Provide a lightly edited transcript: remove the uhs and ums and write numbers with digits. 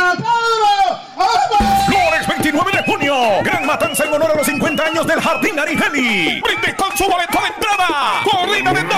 Lorex 29 de junio. Gran matanza en honor a los 50 años del Jardín Arigeli. Brinde con su boleto de entrada. Corrida de